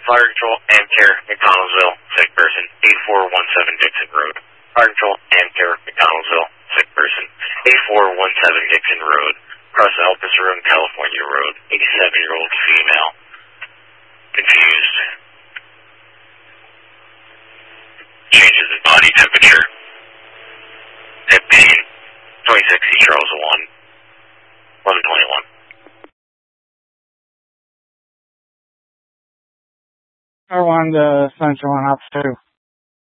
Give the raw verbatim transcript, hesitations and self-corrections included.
Fire Control, Amcare, McDonaldsville, sick person, eight four one seven Dixon Road. Fire Control, Amcare, McDonaldsville, sick person, eight four one seven Dixon Road. Across El Paso, California Road, eighty-seven-year-old female. Confused. Changes in body temperature. Head pain. twenty-six E Charles one. eleven twenty-one. I won the Central one up too.